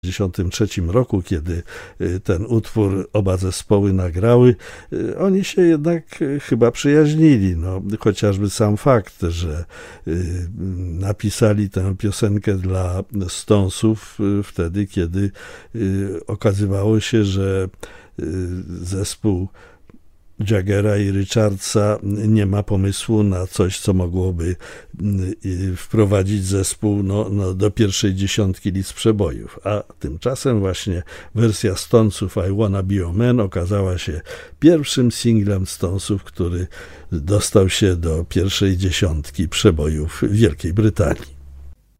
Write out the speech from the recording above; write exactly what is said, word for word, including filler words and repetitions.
W tysiąc dziewięćset dziewięćdziesiątym trzecim roku, kiedy ten utwór oba zespoły nagrały, oni się jednak chyba przyjaźnili. No, chociażby sam fakt, że napisali tę piosenkę dla Stonesów wtedy, kiedy okazywało się, że zespół Jaggera i Richardsa nie ma pomysłu na coś, co mogłoby wprowadzić zespół no, no, do pierwszej dziesiątki list przebojów. A tymczasem właśnie wersja Stonesów I Wanna Be Your Man okazała się pierwszym singlem Stonesów, który dostał się do pierwszej dziesiątki przebojów w Wielkiej Brytanii.